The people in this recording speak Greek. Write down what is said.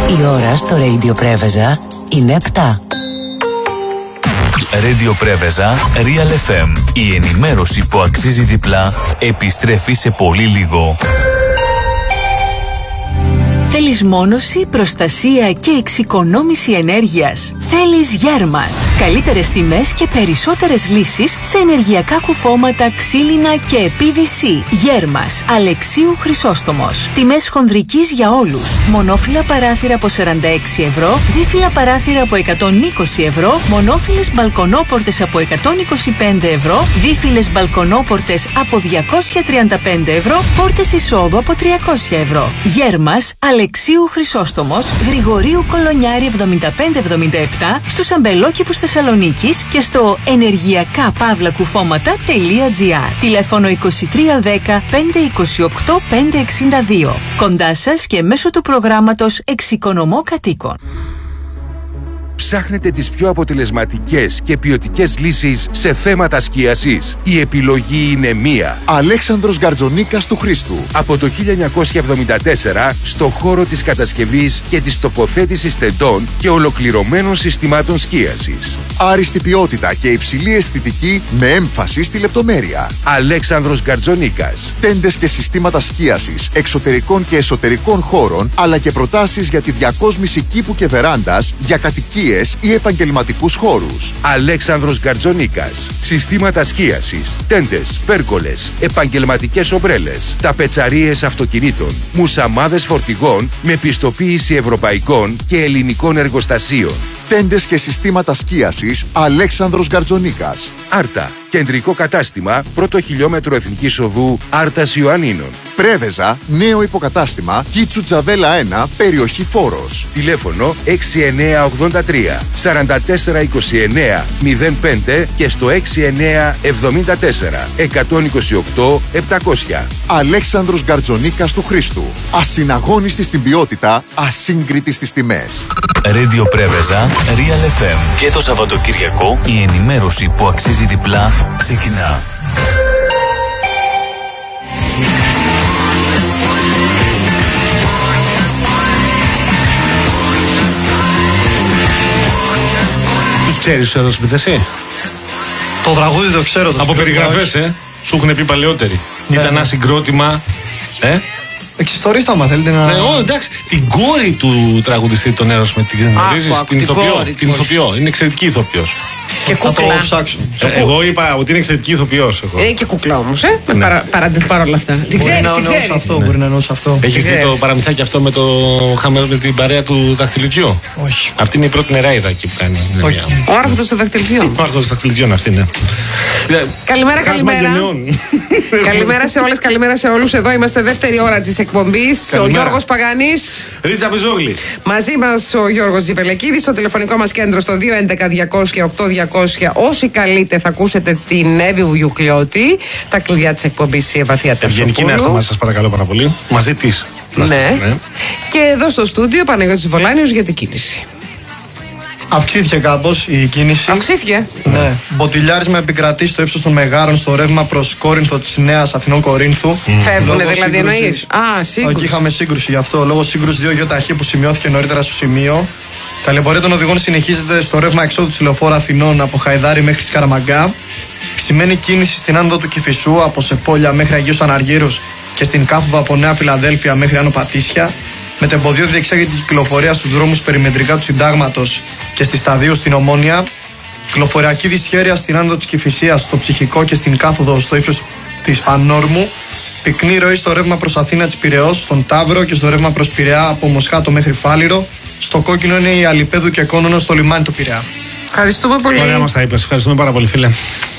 Η ώρα στο Radio Πρέβεζα είναι 7. Radio Πρέβεζα, Real FM. Η ενημέρωση που αξίζει διπλά επιστρέφει σε πολύ λίγο. Θέλεις μόνωση, προστασία και εξοικονόμηση ενέργειας? Θέλεις Γέρμας. Καλύτερες τιμές και περισσότερες λύσεις σε ενεργειακά κουφώματα, ξύλινα και PVC. Γέρμας, Αλεξίου Χρυσόστομος. Τιμές χονδρικής για όλους. Μονόφυλλα παράθυρα από 46 ευρώ, δίφυλλα παράθυρα από 120 ευρώ, μονόφυλλες μπαλκονόπορτες από 125 ευρώ, δίφυλλες μπαλκονόπορτες από 235 ευρώ, πόρτες εισόδου από 300 ευρώ. Γέρμας, Αλεξίου Χρυσόστομος, Γρηγορίου Κολονιάρη 7577, στους αμπελόκηπους Θεσσαλονίκης και στο ενεργειακά-κουφώματα.gr. Τηλέφωνο 2310 528 562. Κοντά σας και μέσω του προγράμματος Εξοικονομώ Κατοίκων. Ψάχνετε τις πιο αποτελεσματικές και ποιοτικές λύσεις σε θέματα σκίασης? Η επιλογή είναι μία. Αλέξανδρος Γκαρτζονίκας του Χρήστου. Από το 1974 στο χώρο της κατασκευής και της τοποθέτησης τεντών και ολοκληρωμένων συστημάτων σκίασης. Άριστη ποιότητα και υψηλή αισθητική με έμφαση στη λεπτομέρεια. Αλέξανδρος Γκαρτζονίκας. Τέντες και συστήματα σκίασης εξωτερικών και εσωτερικών χώρων, αλλά και προτάσεις για τη διακόσμηση κήπου και βεράντας για κατοικίες ή επαγγελματικούς χώρους. Αλέξανδρος Γκαρτζονίκας. Συστήματα σκίασης, τέντες, πέρκολες, επαγγελματικές ομπρέλες, ταπετσαρίες αυτοκινήτων, μουσαμάδες φορτηγών με πιστοποίηση ευρωπαϊκών και ελληνικών εργοστασίων. Τέντες και συστήματα σκίασης Αλέξανδρος Γκαρτζονίκας. Άρτα. Κεντρικό κατάστημα, πρώτο χιλιόμετρο Εθνικής Οδού Άρτας Ιωαννίνων. Πρέβεζα, νέο υποκατάστημα, Κίτσου Τζαβέλα 1, περιοχή Φόρος. Τηλέφωνο 6983 4429 05 και στο 6974 128 700. Αλέξανδρος Γκαρτζονίκας του Χρήστου. Ασυναγώνιστη στην ποιότητα, ασύγκριτη στις τιμές. Radio Πρέβεζα, Real FM. Και το Σαββατοκυριακό η ενημέρωση που αξίζει διπλά ξεκινά. Τους ξέρεις τους Aerosmith εσύ? Το τραγούδι το ξέρω. Από περιγραφές, σου έχουν πει παλαιότεροι. Ήταν ένα συγκρότημα. Εξιστορίστα μα θέλετε να... Ναι, εντάξει. Την κόρη του τραγουδιστή των Aerosmith την γνωρίζεις? Την ηθοποιό. Είναι εξαιρετική ηθοποιός. Και θα κούκλα. το ψάξω. Εγώ είπα ότι είναι εξαιρετική ηθοποιός. Είναι και κούκλα όμως, παρόλα αυτά. Την ξέρεις, την ξέρεις. Μπορεί να εννοούσε αυτό. Έχεις δει το παραμυθάκι αυτό με την παρέα του δαχτυλιδιού? Όχι. Αυτή είναι η πρώτη νεράιδα εκεί που κάνει. Ο άρχοντος των δαχτυλιδιών. Ο άρχοντος των δαχτυλιδιών αυτή είναι. Καλημέρα. Καλημέρα σε όλες, καλημέρα σε όλους. Εδώ είμαστε δεύτερη ώρα της εκπομπής. Ο Γιώργος Παγάνης. Ρίτσα Πιζόγλη. Μαζί μας ο Γιώργος Τζιβελεκίδης. Στο τηλεφωνικό μας κέντρο στο 211-200-8200. Όσοι καλείτε θα ακούσετε την Εύη Βουγιουκλιώτη. Τα κλειδιά της εκπομπής η Ευαθία Τερσοπούλου. Ευγενική να είστε μας, σας παρακαλώ πάρα πολύ. Μαζί της. Ναι. Και εδώ στο στούντιο Παναγιώτης Βολάνιος για την κίνηση. Αυξήθηκε κάπως η κίνηση. Αυξήθηκε. Ναι. Μποτιλιάρισμα επικρατεί στο ύψος των Μεγάρων στο ρεύμα προς Κόρινθο της Νέας Αθηνών Κορίνθου. Φεύγουνε δηλαδή εννοείς? Σύγκρουση. Εκεί είχαμε σύγκρουση γι' αυτό. Λόγω σύγκρουση 2 ΙΟΤΑΧ που σημειώθηκε νωρίτερα στο σημείο. Τα λεωφορεία των οδηγών συνεχίζεται στο ρεύμα εξόδου της λεωφόρου Αθηνών από Χαϊδάρη μέχρι Σκαραμαγκά. Σημαίνει κίνηση στην άνοδο του Κηφισού από Σεπόλια μέχρι Αγίους Αναργύρους και στην κάθοδο από Νέα Φιλαδέλφια μέχρι Άνω Πατήσια. Με τεμποδίο διεξάγεται η κυκλοφορία στους δρόμους περιμετρικά του Συντάγματος και στη Σταδίου στην Ομόνια. Κυκλοφοριακή δυσχέρεια στην άνοδο της Κηφισίας, στο Ψυχικό και στην κάθοδο στο ύψος της Πανόρμου. Πυκνή ροή στο ρεύμα προς Αθήνα της Πειραιώς, στον Ταύρο και στο ρεύμα προς Πειραιά από Μοσχάτο μέχρι Φάληρο. Στο κόκκινο είναι η Αλιπέδου και Κόνονο στο λιμάνι του Πειραιά. Ευχαριστούμε πολύ. Ωραία μας τα είπες. Ευχαριστούμε πάρα πολύ, φίλε.